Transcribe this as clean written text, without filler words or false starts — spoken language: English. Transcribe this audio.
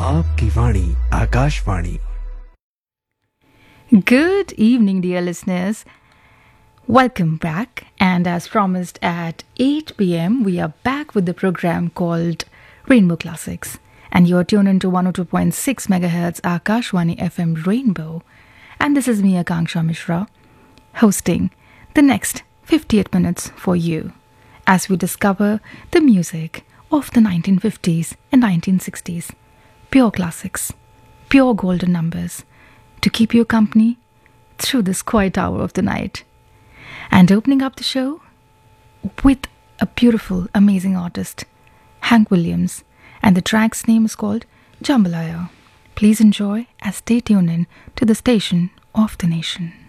आपकी वाणी Akashvani. Good evening, dear listeners. Welcome back. And as promised at 8 p.m., we are back with the program called Rainbow Classics. And you're tuned into 102.6 megahertz Akashwani FM Rainbow. And this is me, Akanksha Mishra, hosting the next 58 minutes for you as we discover the music of the 1950s and 1960s. Pure classics, pure golden numbers to keep you company through this quiet hour of the night. And opening up the show with a beautiful, amazing artist, Hank Williams, and the track's name is called Jambalaya. Please enjoy and stay tuned in to the station of the nation.